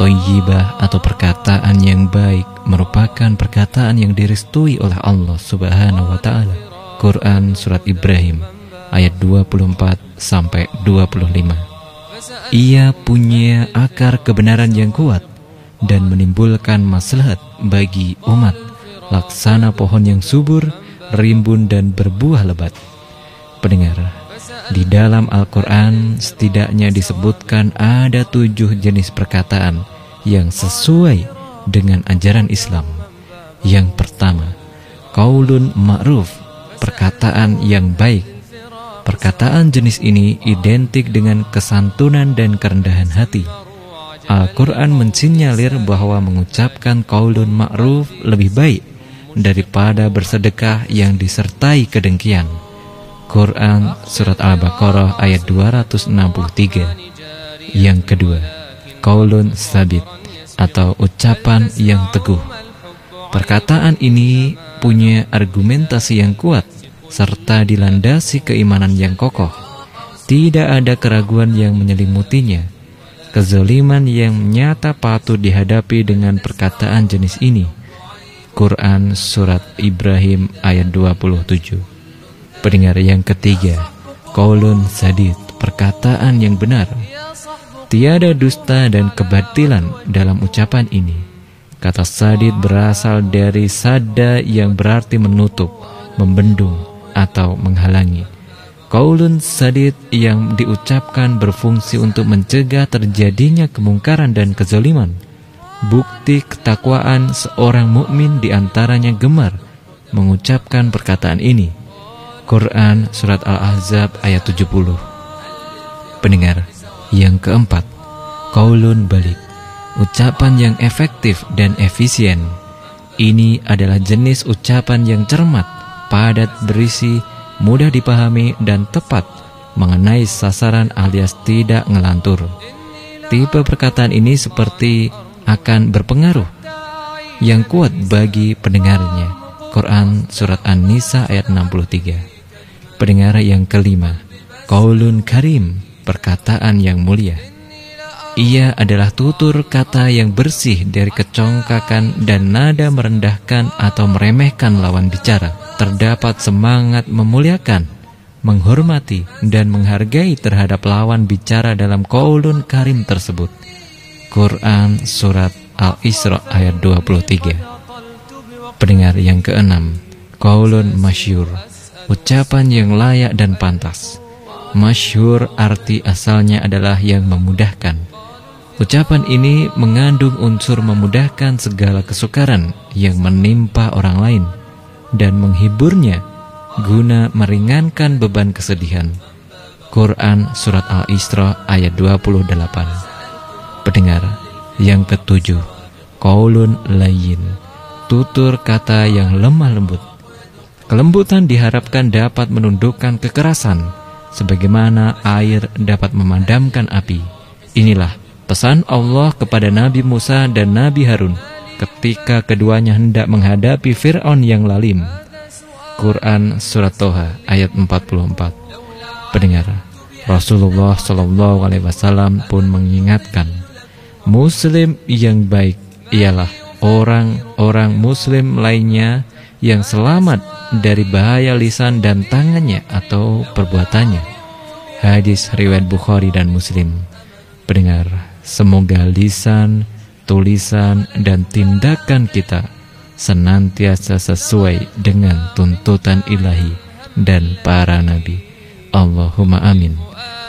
Thayyibah atau perkataan yang baik merupakan perkataan yang direstui oleh Allah Subhanahu wa taala. Quran surat Ibrahim ayat 24-25. Ia punya akar kebenaran yang kuat dan menimbulkan maslahat bagi umat, laksana pohon yang subur, rimbun dan berbuah lebat. Pendengar, di dalam Al-Quran setidaknya disebutkan ada 7 jenis perkataan yang sesuai dengan ajaran Islam. Yang pertama, qaulun ma'ruf, perkataan yang baik. Perkataan jenis ini identik dengan kesantunan dan kerendahan hati. Al-Quran mensinyalir bahwa mengucapkan qaulun ma'ruf lebih baik daripada bersedekah yang disertai kedengkian. Quran surat Al-Baqarah ayat 263. Yang kedua, qaulun sabit atau ucapan yang teguh. Perkataan ini punya argumentasi yang kuat serta dilandasi keimanan yang kokoh. Tidak ada keraguan yang menyelimutinya. Kezaliman yang nyata patut dihadapi dengan perkataan jenis ini. Quran surat Ibrahim ayat 27. Pendengar, yang ketiga, qaulun sadid, perkataan yang benar. Tiada dusta dan kebatilan dalam ucapan ini. Kata sadid berasal dari sada yang berarti menutup, membendung, atau menghalangi. Qaulun sadid yang diucapkan berfungsi untuk mencegah terjadinya kemungkaran dan kezaliman. Bukti ketakwaan seorang mukmin diantaranya gemar mengucapkan perkataan ini. Quran surat Al-Ahzab ayat 70. Pendengar, yang keempat, qaulun balik, ucapan yang efektif dan efisien. Ini adalah jenis ucapan yang cermat, padat berisi, mudah dipahami dan tepat mengenai sasaran alias tidak ngelantur. Tipe perkataan ini seperti akan berpengaruh yang kuat bagi pendengarnya. Quran surat An-Nisa ayat 63. Pendengar, yang kelima, qaulun karim, perkataan yang mulia. Ia adalah tutur kata yang bersih dari kecongkakan dan nada merendahkan atau meremehkan lawan bicara. Terdapat semangat memuliakan, menghormati, dan menghargai terhadap lawan bicara dalam qaulun karim tersebut. Quran surat Al-Isra ayat 23. Pendengar, yang keenam, qaulun masyhur, ucapan yang layak dan pantas. Masyhur arti asalnya adalah yang memudahkan. Ucapan ini mengandung unsur memudahkan segala kesukaran yang menimpa orang lain dan menghiburnya guna meringankan beban kesedihan. Quran surat Al-Isra ayat 28. Pendengar, yang ketujuh, qaulun layyin, tutur kata yang lemah lembut. Kelembutan diharapkan dapat menundukkan kekerasan, sebagaimana air dapat memadamkan api. Inilah pesan Allah kepada Nabi Musa dan Nabi Harun ketika keduanya hendak menghadapi Fir'aun yang lalim. Quran surat Toha ayat 44. Pendengar, Rasulullah SAW pun mengingatkan, Muslim yang baik ialah orang-orang Muslim lainnya yang selamat dari bahaya lisan dan tangannya atau perbuatannya. Hadis riwayat Bukhari dan Muslim. Pendengar, semoga lisan, tulisan, dan tindakan kita senantiasa sesuai dengan tuntutan ilahi dan para nabi. Allahumma amin.